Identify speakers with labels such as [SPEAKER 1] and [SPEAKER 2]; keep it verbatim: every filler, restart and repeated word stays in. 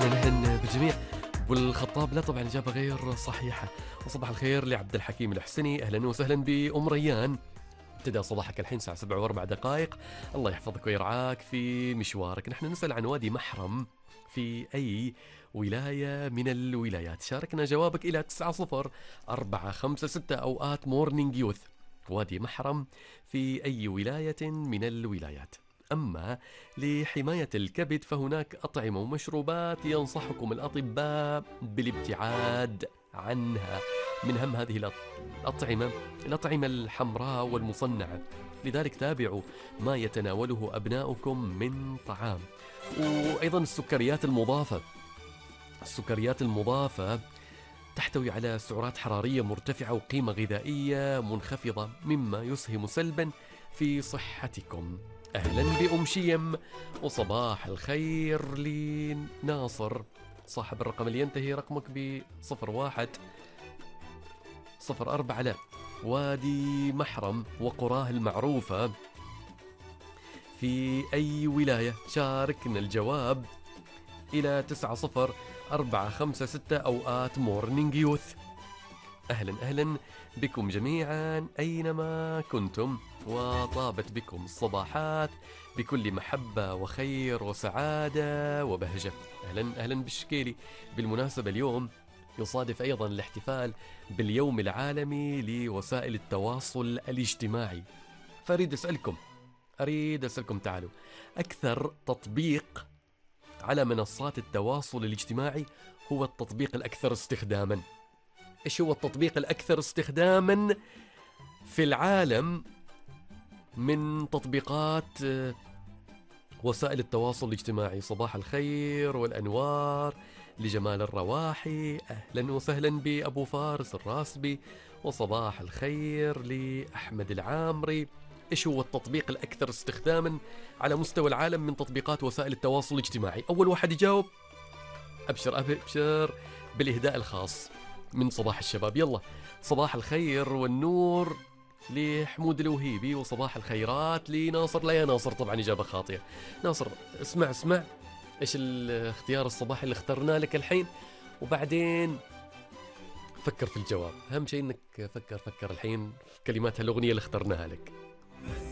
[SPEAKER 1] أهلا أهلا بالجميع. والخطاب لا طبعا إجابة غير صحيحة. وصباح الخير لعبد الحكيم الحسني، أهلا وسهلا بأم ريان. ابتدأ صباحك الحين الساعة سبعة وأربع دقائق. الله يحفظك ويرعاك في مشوارك. نحن نسأل عن وادي محرم في أي ولاية من الولايات؟ شاركنا جوابك إلى تسعة صفر أربعة خمسة ستة أوقات مورنينج يوث. وادي محرم في أي ولاية من الولايات؟ أما لحماية الكبد فهناك أطعمة ومشروبات ينصحكم الأطباء بالابتعاد عنها. من هم هذه الأطعمة الأطعمة الحمراء والمصنعة، لذلك تابعوا ما يتناوله أبناؤكم من طعام. وأيضا السكريات المضافة السكريات المضافة تحتوي على سعرات حرارية مرتفعة وقيمة غذائية منخفضة، مما يسهم سلبا في صحتكم. أهلا بأم شيم، وصباح الخير لناصر صاحب الرقم اللي ينتهي رقمك بصفر واحد صفر أربعة. لا، وادي محرم وقراه المعروفة في أي ولاية؟ شاركنا الجواب إلى تسعة صفر أربعة خمسة ستة أوقات مورنينج يوث. أهلا أهلا بكم جميعا أينما كنتم، وطابت بكم الصباحات بكل محبة وخير وسعادة وبهجة. أهلا أهلا بالشكيلي. بالمناسبة اليوم يصادف أيضا الاحتفال باليوم العالمي لوسائل التواصل الاجتماعي. فأريد أسألكم أريد أسألكم تعالوا، أكثر تطبيق على منصات التواصل الاجتماعي هو التطبيق الأكثر استخداما؟ إيش هو التطبيق الأكثر استخداما في العالم من تطبيقات وسائل التواصل الاجتماعي؟ صباح الخير والأنوار لجمال الرواحي، أهلا وسهلا بأبو فارس الراسبي، وصباح الخير لأحمد العامري. إيش هو التطبيق الأكثر استخداما على مستوى العالم من تطبيقات وسائل التواصل الاجتماعي؟ أول واحد يجاوب أبشر أبشر بالإهداء الخاص من صباح الشباب. يلا، صباح الخير والنور لحمود الوهيبي، وصباح الخيرات لناصر. لا يا ناصر، طبعا إجابة خاطئة. ناصر اسمع اسمع إيش الاختيار الصباحي اللي اخترناه لك الحين، وبعدين فكر في الجواب. أهم شيء إنك فكر فكر الحين في كلمات هالأغنية اللي اخترناها لك.